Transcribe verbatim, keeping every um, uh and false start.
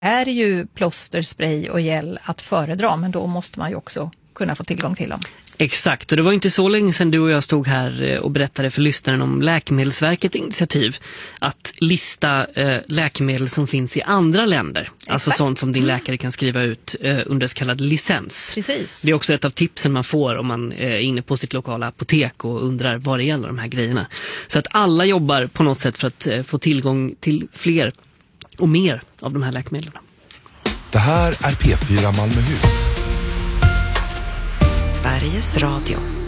är ju plåster, spray och gel att föredra, men då måste man ju också kunna få tillgång till dem. Exakt, och det var inte så länge sedan du och jag stod här och berättade för lyssnaren om Läkemedelsverkets initiativ att lista eh, läkemedel som finns i andra länder. Exakt. Alltså sånt som din läkare kan skriva ut eh, under så kallad licens. Precis. Det är också ett av tipsen man får om man är inne på sitt lokala apotek och undrar vad det gäller de här grejerna. Så att alla jobbar på något sätt för att eh, få tillgång till fler och mer av de här läkemedlen. Det här är P fyra Malmöhus. Sveriges Radio.